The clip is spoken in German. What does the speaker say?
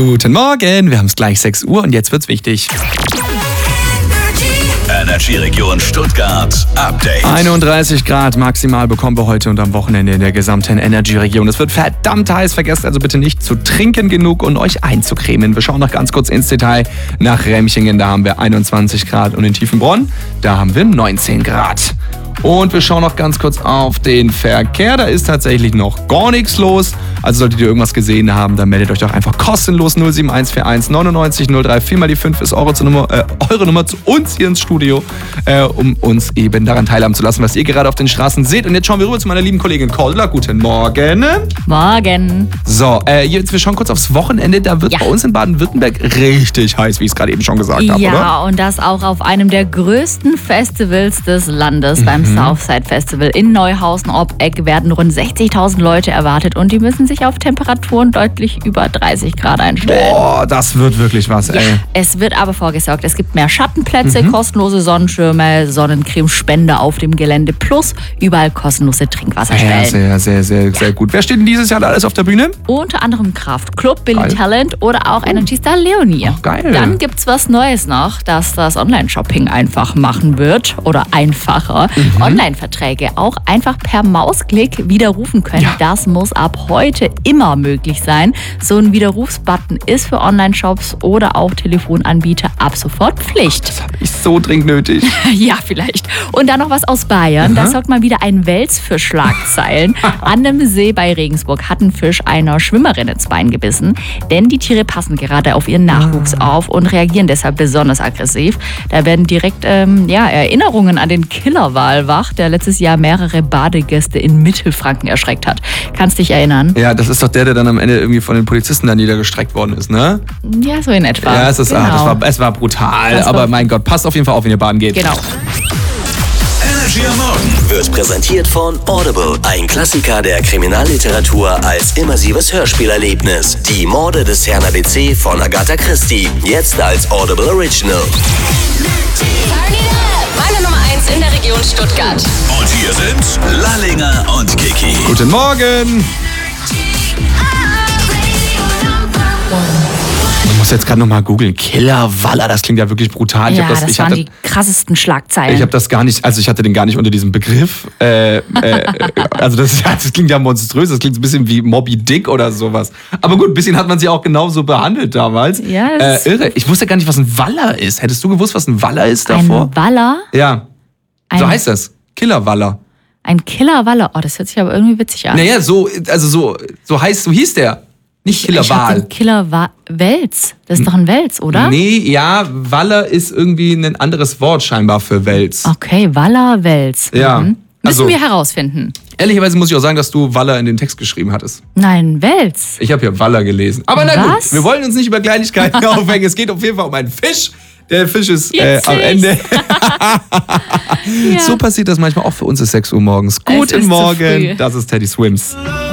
Guten Morgen, wir haben es gleich 6 Uhr und jetzt wird's wichtig. Energy-Region Stuttgart Update. 31 Grad maximal bekommen wir heute und am Wochenende in der gesamten Energy-Region. Es wird verdammt heiß, vergesst also bitte nicht zu trinken genug und euch einzucremen. Wir schauen noch ganz kurz ins Detail nach Remchingen, da haben wir 21 Grad und in Tiefenbronn, da haben wir 19 Grad. Und wir schauen noch ganz kurz auf den Verkehr. Da ist tatsächlich noch gar nichts los. Also solltet ihr irgendwas gesehen haben, dann meldet euch doch einfach kostenlos 07141 99 03 4 mal die 5 ist eure Nummer zu uns hier ins Studio, um uns eben daran teilhaben zu lassen, was ihr gerade auf den Straßen seht. Und jetzt schauen wir rüber zu meiner lieben Kollegin Cordula. Guten Morgen. Morgen. So, jetzt wir schauen kurz aufs Wochenende. Da wird bei uns in Baden-Württemberg richtig heiß, wie ich es gerade eben schon gesagt habe, oder? Ja, und das auch auf einem der größten Festivals des Landes, beim Southside Festival in Neuhausen-ob-Eck werden rund 60.000 Leute erwartet und die müssen sich auf Temperaturen deutlich über 30 Grad einstellen. Boah, das wird wirklich was, ey. Es wird aber vorgesorgt. Es gibt mehr Schattenplätze, kostenlose Sonnenschirme, Sonnencremespender auf dem Gelände plus überall kostenlose Trinkwasserstellen. Ja, sehr gut. Wer steht denn dieses Jahr da alles auf der Bühne? Unter anderem Kraftklub, Billy Geil. Talent oder auch Energy Star Leonie. Ach, geil. Dann gibt's was Neues noch, dass das Online-Shopping einfach machen wird oder einfacher. Online-Verträge auch einfach per Mausklick widerrufen können. Ja. Das muss ab heute immer möglich sein. So ein Widerrufsbutton ist für Online-Shops oder auch Telefonanbieter ab sofort Pflicht. Das habe ich so dringend nötig. Ja, vielleicht. Und dann noch was aus Bayern. Da sorgt mal wieder ein Wels für Schlagzeilen. An einem See bei Regensburg hat ein Fisch einer Schwimmerin ins Bein gebissen. Denn die Tiere passen gerade auf ihren Nachwuchs auf und reagieren deshalb besonders aggressiv. Da werden direkt Erinnerungen an den Killerwal wach, der letztes Jahr mehrere Badegäste in Mittelfranken erschreckt hat. Kannst dich erinnern? Ja, das ist doch der dann am Ende irgendwie von den Polizisten dann niedergestreckt worden ist, ne? Ja, so in etwa. Ja, es Genau. war brutal. Das war- Aber mein Gott, passt auf jeden Fall auf, wenn ihr baden geht. Genau. Energy am Morgen wird präsentiert von Audible. Ein Klassiker der Kriminalliteratur als immersives Hörspielerlebnis. Die Morde des Herrn ABC von Agatha Christie. Jetzt als Audible Original. Meine Nummer 1 in der Region Stuttgart. Und hier sind Lallinger und Kiki. Guten Morgen. Ich muss jetzt gerade nochmal googeln. Killerwaller, das klingt ja wirklich brutal. Ja, das waren die krassesten Schlagzeilen. Ich habe das gar nicht, also ich hatte den gar nicht unter diesem Begriff. Also das klingt ja monströs, das klingt ein bisschen wie Moby Dick oder sowas. Aber gut, ein bisschen hat man sie auch genauso behandelt damals. Ja, das irre. Ich wusste gar nicht, was ein Waller ist. Hättest du gewusst, was ein Waller ist davor? Ein Waller? Ja, so heißt das. Killerwaller. Ein Killerwaller. Oh, das hört sich aber irgendwie witzig an. Naja, so hieß der. Nicht Killerwal. Wels. Das ist doch ein Wels, oder? Nee, ja, Waller ist irgendwie ein anderes Wort scheinbar für Wels. Okay, Waller, Wels. Ja. Müssen Also- wir herausfinden. Ehrlicherweise muss ich auch sagen, dass du Waller in den Text geschrieben hattest. Nein, Wels. Ich habe hier Waller gelesen. Aber na gut, Was? wir wollen uns nicht über Kleinigkeiten aufhängen. Es geht auf jeden Fall um einen Fisch. Der Fisch ist Jetzt am ich's. Ende. Ja. So passiert das manchmal auch für uns ist 6 Uhr morgens. Es Guten ist zu Morgen, früh. das ist Teddy Swims.